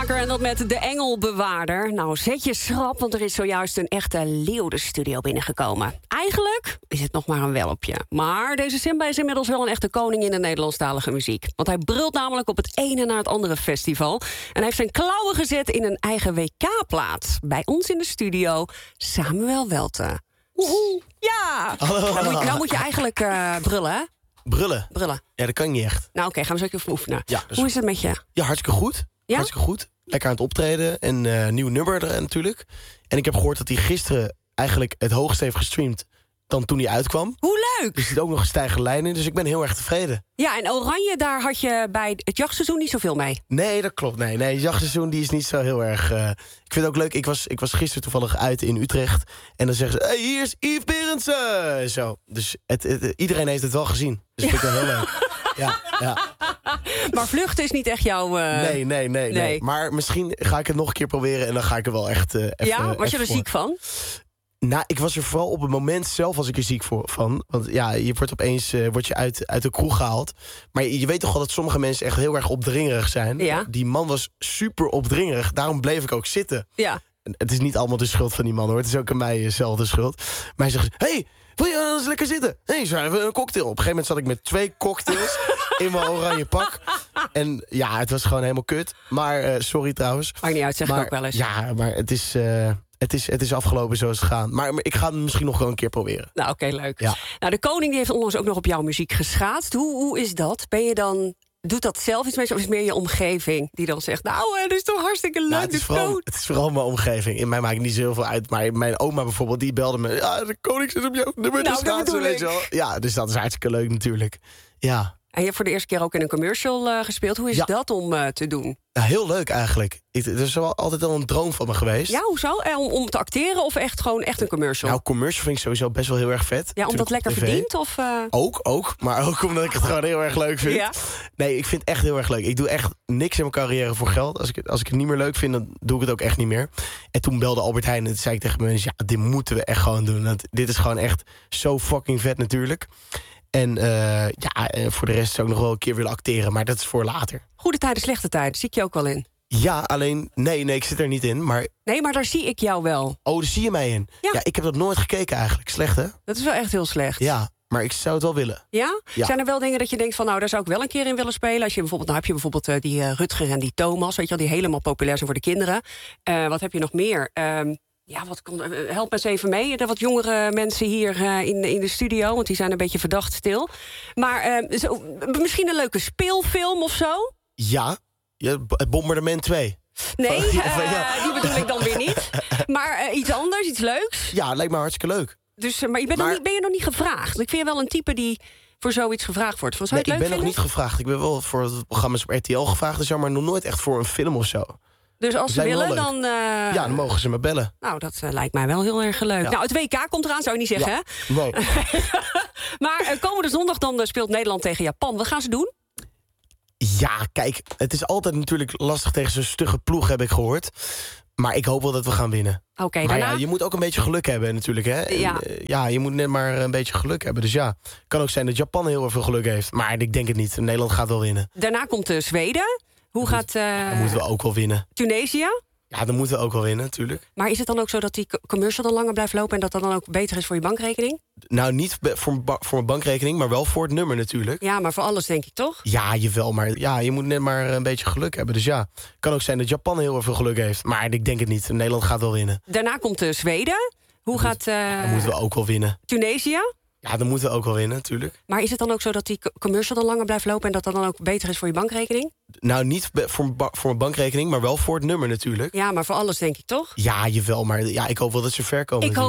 Parker en dat met de Engelbewaarder. Nou, zet je schrap, want er is zojuist een echte leeuw de studio binnengekomen. Eigenlijk is het nog maar een welpje. Maar deze Simba is inmiddels wel een echte koning in de Nederlandstalige muziek. Want hij brult namelijk op het ene na het andere festival. En hij heeft zijn klauwen gezet in een eigen WK-plaat. Bij ons in de studio, Samuel Welte. Woehoe. Ja! Hallo. Nou moet je eigenlijk brullen, hè? Brullen? Brullen. Ja, dat kan niet echt. Nou oké, gaan we zo even oefenen. Ja, dus... Hoe is het met je? Ja, hartstikke goed. Ja? Hartstikke goed. Lekker aan het optreden. En nieuw nummer natuurlijk. En ik heb gehoord dat hij gisteren eigenlijk het hoogst heeft gestreamd dan toen hij uitkwam. Hoe leuk! Er zit ook nog een stijgende lijn in, dus ik ben heel erg tevreden. Ja, en Oranje, daar had je bij het jachtseizoen niet zoveel mee. Nee, dat klopt. Nee, het jachtseizoen die is niet zo heel erg... Ik vind het ook leuk. Ik was gisteren toevallig uit in Utrecht. En dan zeggen ze, hey, hier is Yves Berendsen. Zo. Dus iedereen heeft het wel gezien. Dus dat vind ik wel heel leuk. Ja. Maar vluchten is niet echt jouw... Nee. Maar misschien ga ik het nog een keer proberen en dan ga ik er wel echt even... Ja, was je er ziek van? Nou, ik was er vooral op het moment zelf was ik er ziek van. Want ja, je wordt opeens uit de kroeg gehaald. Maar je weet toch wel dat sommige mensen echt heel erg opdringerig zijn. Ja. Die man was super opdringerig. Daarom bleef ik ook zitten. Ja. Het is niet allemaal de schuld van die man, hoor. Het is ook aan mij zelf de schuld. Maar hij zegt, hey, wil je eens lekker zitten? Hey, zo even een cocktail. Op een gegeven moment zat ik met 2 cocktails in mijn oranje pak. En ja, het was gewoon helemaal kut. Maar sorry trouwens. Maakt niet uit, zeg ik ook wel eens. Ja, maar het is afgelopen zoals het gaat. Maar ik ga het misschien nog wel een keer proberen. Nou, oké, leuk. Ja. Nou, de koning die heeft onlangs ook nog op jouw muziek geschaatst. Hoe is dat? Ben je dan... Doet dat zelf iets met je, of is het meer je omgeving die dan zegt... nou, dat is toch hartstikke leuk, Nou, het is vooral mijn omgeving. In mij maakt het niet zo heel veel uit. Maar mijn oma bijvoorbeeld, die belde me... ja, de koning zit op jou nummer te schaatsen, weet je wel. Ja, dus dat is hartstikke leuk natuurlijk. Ja. En je hebt voor de eerste keer ook in een commercial gespeeld. Hoe is dat om te doen? Ja, heel leuk eigenlijk. Het is wel altijd al een droom van me geweest. Ja, hoezo? Om te acteren of echt een commercial? Nou, commercial vind ik sowieso best wel heel erg vet. Ja, omdat het lekker verdient? Of, Ook. Maar ook omdat ik het gewoon heel erg leuk vind. Ja. Nee, ik vind het echt heel erg leuk. Ik doe echt niks in mijn carrière voor geld. Als ik het niet meer leuk vind, dan doe ik het ook echt niet meer. En toen belde Albert Heijn en toen zei ik tegen mensen... ja, dit moeten we echt gewoon doen. Want dit is gewoon echt zo fucking vet natuurlijk. En voor de rest zou ik nog wel een keer willen acteren. Maar dat is voor later. Goede tijden, slechte tijden. Zie ik je ook wel in? Ja, alleen... Nee, ik zit er niet in. Maar... Nee, maar daar zie ik jou wel. Oh, daar zie je mij in. Ja, ik heb dat nooit gekeken eigenlijk. Slecht, hè? Dat is wel echt heel slecht. Ja, maar ik zou het wel willen. Ja? Ja. Zijn er wel dingen dat je denkt van... nou, daar zou ik wel een keer in willen spelen? Als je bijvoorbeeld, nou heb je bijvoorbeeld die Rutger en die Thomas... weet je wel, die helemaal populair zijn voor de kinderen. Wat heb je nog meer? Help eens even mee. Er wat jongere mensen hier in de studio... want die zijn een beetje verdacht stil. Maar misschien een leuke speelfilm of zo? Ja, Bombardement 2. Nee, die bedoel ik dan weer niet. Maar iets anders, iets leuks? Ja, lijkt me hartstikke leuk. Dus, maar ben je nog niet gevraagd? Ik vind je wel een type die voor zoiets gevraagd wordt. Zou je het leuk ik ben vinden? nog niet gevraagd. Ik ben wel voor het programma's op RTL gevraagd. Dus maar nog nooit echt voor een film of zo. Dus als ze willen, dan... Ja, dan mogen ze me bellen. Nou, dat lijkt mij wel heel erg leuk. Ja. Nou, het WK komt eraan, zou je niet zeggen, ja. hè? Wow. Maar komende zondag dan speelt Nederland tegen Japan. Wat gaan ze doen? Ja, kijk, het is altijd natuurlijk lastig tegen zo'n stugge ploeg, heb ik gehoord. Maar ik hoop wel dat we gaan winnen. Oké, maar daarna... ja, je moet ook een beetje geluk hebben natuurlijk, hè? Ja. Je moet net maar een beetje geluk hebben. Dus ja, het kan ook zijn dat Japan heel erg veel geluk heeft. Maar ik denk het niet. Nederland gaat wel winnen. Daarna komt Zweden. Hoe gaat... Dan moeten we ook wel winnen. Tunesië? Ja, dan moeten we ook wel winnen, natuurlijk. Maar is het dan ook zo dat die commercial dan langer blijft lopen... en dat dat dan ook beter is voor je bankrekening? Nou, niet voor mijn bankrekening, maar wel voor het nummer natuurlijk. Ja, maar voor alles denk ik, toch? Ja, jawel, maar ja, je moet net maar een beetje geluk hebben. Dus ja, het kan ook zijn dat Japan heel erg veel geluk heeft. Maar ik denk het niet. Nederland gaat wel winnen. Daarna komt Zweden. Hoe gaat... Dan moeten we ook wel winnen. Tunesië? Ja, dan moeten we ook wel winnen, natuurlijk. Maar is het dan ook zo dat die commercial dan langer blijft lopen... en dat dat dan ook beter is voor je bankrekening? Nou, niet voor mijn bankrekening, maar wel voor het nummer natuurlijk. Ja, maar voor alles denk ik, toch? Ja, jawel, maar ja, ik hoop wel dat ze ver komen. Ik hoop